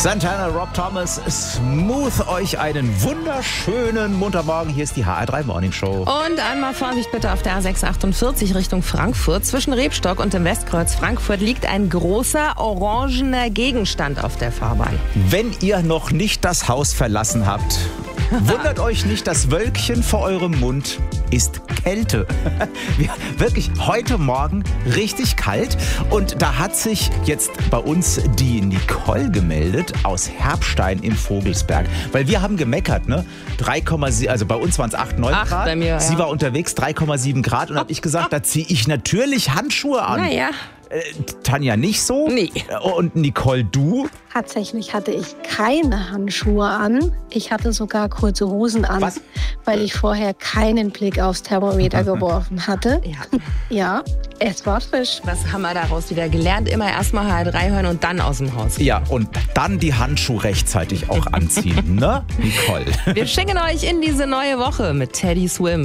Santana, Rob Thomas, smooth euch einen wunderschönen Montagmorgen. Hier ist die HR3 Morning Show. Und einmal Vorsicht bitte auf der A648 Richtung Frankfurt. Zwischen Rebstock und dem Westkreuz Frankfurt liegt ein großer orangener Gegenstand auf der Fahrbahn. Wenn ihr noch nicht das Haus verlassen habt, wundert euch nicht, das Wölkchen vor eurem Mund ist Kälte. Wirklich heute Morgen richtig kalt. Und da hat sich jetzt bei uns die Nicole gemeldet aus Herbstein im Vogelsberg. Weil wir haben gemeckert, ne? 3,7, also bei uns waren es 8, 9 Grad. Bei mir, ja. Sie war unterwegs, 3,7 Grad. Und habe ich gesagt, da ziehe ich natürlich Handschuhe an. Naja. Tanja nicht so? Nee. Und Nicole, du? Tatsächlich hatte ich keine Handschuhe an. Ich hatte sogar kurze Hosen an, Was? weil ich vorher keinen Blick aufs Thermometer geworfen hatte. Ja. Ja, es war frisch. Was haben wir daraus wieder gelernt? Immer erstmal HR3 hören und dann aus dem Haus. Ja, und dann die Handschuhe rechtzeitig auch anziehen, ne, Nicole? Wir schicken euch in diese neue Woche mit Teddy Swim.